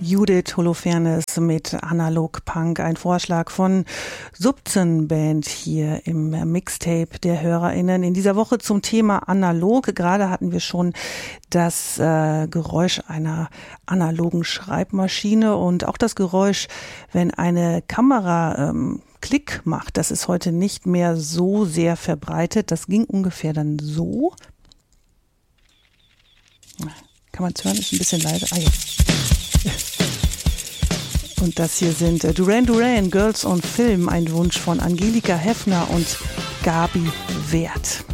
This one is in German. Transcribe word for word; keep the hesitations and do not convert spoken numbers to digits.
Judith Holofernes mit Analog Punk, ein Vorschlag von Subzen Band hier im Mixtape der HörerInnen. In dieser Woche zum Thema Analog. Gerade hatten wir schon das äh, Geräusch einer analogen Schreibmaschine und auch das Geräusch, wenn eine Kamera ähm, Klick macht. Das ist heute nicht mehr so sehr verbreitet. Das ging ungefähr dann so. Kann man es hören? Ist ein bisschen leise. Ah ja. Und das hier sind Duran Duran, Girls on Film, ein Wunsch von Angelika Heffner und Gabi Wert.